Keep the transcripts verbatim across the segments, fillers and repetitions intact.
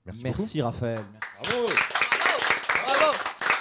Merci, Merci Raphaël. Merci. Bravo. Bravo.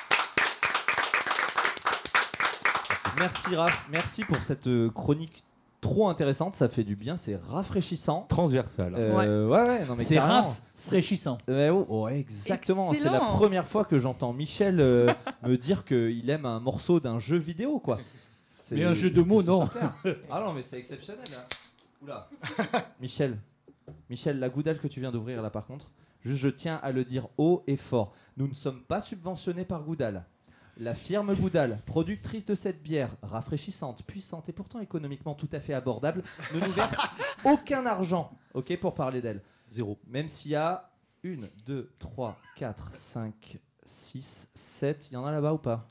Merci Raph, merci pour cette euh, chronique trop intéressante, ça fait du bien, c'est rafraîchissant. Transversal. Euh, ouais. ouais, ouais, non mais C'est carrément. rafraîchissant. Euh, oh, oh, exactement, Excellent. c'est la première fois que j'entends Michel euh, me dire qu'il aime un morceau d'un jeu vidéo, quoi. C'est- Mais un jeu de mots, que ce non. soit clair. Ah non, mais c'est exceptionnel. Là. Oula. Michel, Michel, la goudale que tu viens d'ouvrir là, par contre, juste je tiens à le dire haut et fort. Nous ne sommes pas subventionnés par Goudal. La firme Goudal, productrice de cette bière rafraîchissante, puissante et pourtant économiquement tout à fait abordable, ne nous verse aucun argent, ok, pour parler d'elle. Zéro. Même s'il y a une, deux, trois, quatre, cinq, six, sept, il y en a là-bas ou pas?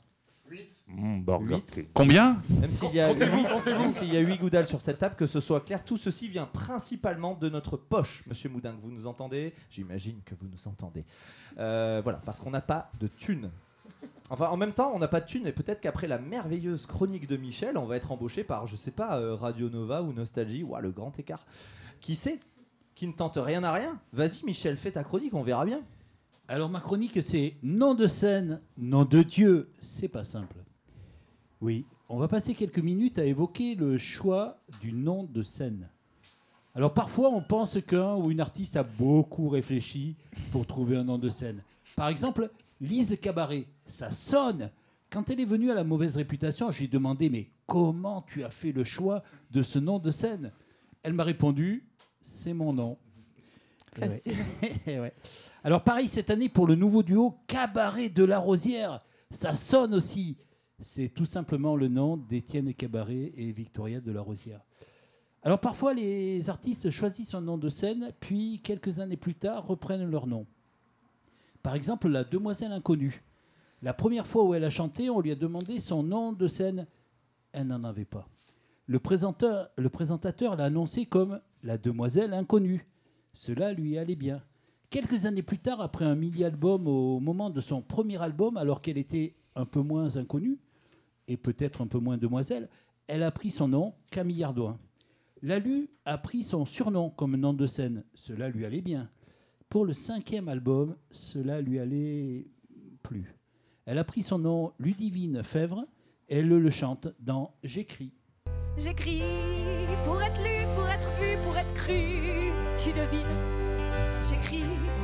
Mmh, Burger Huit. King. Combien? Même s'il y a Comptez-vous, huit- comptez-vous. même s'il y a huit Goudal sur cette table, que ce soit clair, tout ceci vient principalement de notre poche, Monsieur Moudin. Vous nous entendez? J'imagine que vous nous entendez. Euh, voilà, parce qu'on n'a pas de thunes. Enfin, en même temps, on n'a pas de thunes, mais peut-être qu'après la merveilleuse chronique de Michel, on va être embauché par, je sais pas, euh, Radio Nova ou Nostalgie. Ouah, le grand écart. Qui sait? Qui ne tente rien à rien. Vas-y, Michel, fais ta chronique, on verra bien. Alors ma chronique, c'est nom de scène, nom de Dieu, c'est pas simple. Oui, on va passer quelques minutes à évoquer le choix du nom de scène. Alors parfois, on pense qu'un ou une artiste a beaucoup réfléchi pour trouver un nom de scène. Par exemple, Lise Cabaret, ça sonne. Quand elle est venue à la mauvaise réputation, je lui ai demandé « Mais comment tu as fait le choix de ce nom de scène ?» Elle m'a répondu « C'est mon nom. » Eh ouais. Facile. Eh ouais. Alors pareil cette année pour le nouveau duo Cabaret de la Rosière, ça sonne aussi. C'est tout simplement le nom d'Étienne Cabaret et Victoria de la Rosière. Alors parfois les artistes choisissent un nom de scène, puis quelques années plus tard reprennent leur nom. Par exemple la demoiselle inconnue. La première fois où elle a chanté, on lui a demandé son nom de scène. Elle n'en avait pas. Le présentateur, le présentateur l'a annoncé comme la demoiselle inconnue. Cela lui allait bien. Quelques années plus tard, après un mini-album, au moment de son premier album, alors qu'elle était un peu moins inconnue, et peut-être un peu moins demoiselle, elle a pris son nom, Camille Ardouin. Lalu a pris son surnom comme nom de scène. Cela lui allait bien. Pour le cinquième album, cela lui allait plus. Elle a pris son nom Ludivine Fèvre, et elle le chante dans J'écris. J'écris pour être lu, pour être vu, pour être cru. Tu devines. J'écris